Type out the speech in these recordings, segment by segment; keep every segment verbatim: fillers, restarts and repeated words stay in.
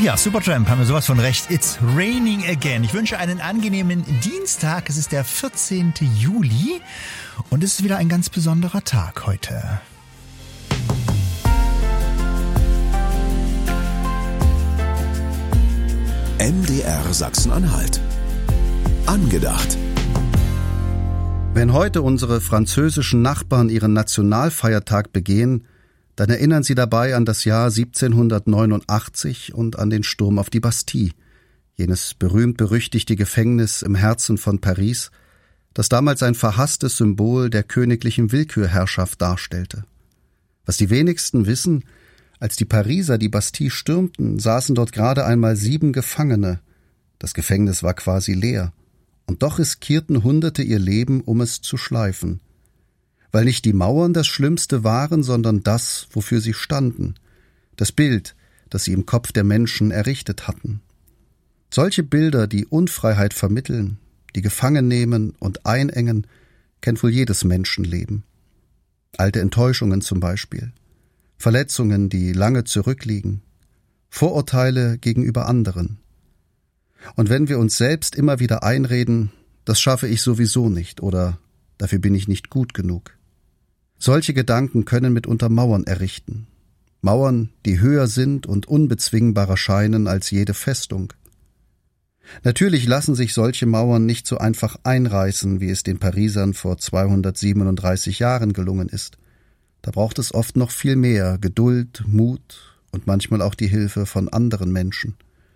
Ja, Supertramp haben wir sowas von recht. It's raining again. Ich wünsche einen angenehmen Dienstag. Es ist der vierzehnten Juli und es ist wieder ein ganz besonderer Tag heute. M D R Sachsen-Anhalt. Angedacht. Wenn heute unsere französischen Nachbarn ihren Nationalfeiertag begehen, dann erinnern sie dabei an das Jahr siebzehnhundertneunundachtzig und an den Sturm auf die Bastille, jenes berühmt-berüchtigte Gefängnis im Herzen von Paris, das damals ein verhasstes Symbol der königlichen Willkürherrschaft darstellte. Was die wenigsten wissen, als die Pariser die Bastille stürmten, saßen dort gerade einmal sieben Gefangene. Das Gefängnis war quasi leer, und doch riskierten Hunderte ihr Leben, um es zu schleifen. Weil nicht die Mauern das Schlimmste waren, sondern das, wofür sie standen, das Bild, das sie im Kopf der Menschen errichtet hatten. Solche Bilder, die Unfreiheit vermitteln, die gefangen nehmen und einengen, kennt wohl jedes Menschenleben. Alte Enttäuschungen zum Beispiel, Verletzungen, die lange zurückliegen, Vorurteile gegenüber anderen. Und wenn wir uns selbst immer wieder einreden, das schaffe ich sowieso nicht oder dafür bin ich nicht gut genug. Solche Gedanken können mitunter Mauern errichten. Mauern, die höher sind und unbezwingbarer scheinen als jede Festung. Natürlich lassen sich solche Mauern nicht so einfach einreißen, wie es den Parisern vor zweihundertsiebenunddreißig Jahren gelungen ist. Da braucht es oft noch viel mehr Geduld, Mut und manchmal auch die Hilfe von anderen Menschen.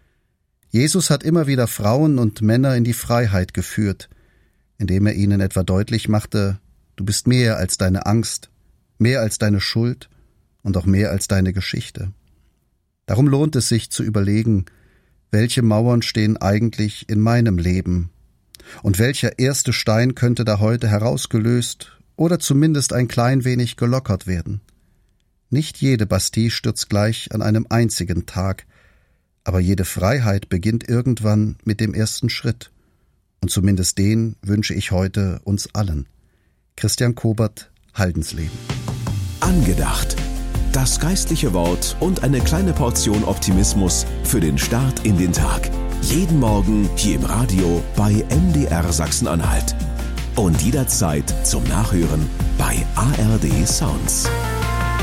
Jesus hat immer wieder Frauen und Männer in die Freiheit geführt, indem er ihnen etwa deutlich machte, du bist mehr als deine Angst, mehr als deine Schuld und auch mehr als deine Geschichte. Darum lohnt es sich zu überlegen, welche Mauern stehen eigentlich in meinem Leben und welcher erste Stein könnte da heute herausgelöst oder zumindest ein klein wenig gelockert werden. Nicht jede Bastille stürzt gleich an einem einzigen Tag, aber jede Freiheit beginnt irgendwann mit dem ersten Schritt. Und zumindest den wünsche ich heute uns allen. Christian Kobert, Haldensleben. Angedacht. Das geistliche Wort und eine kleine Portion Optimismus für den Start in den Tag. Jeden Morgen hier im Radio bei M D R Sachsen-Anhalt. Und jederzeit zum Nachhören bei A R D Sounds.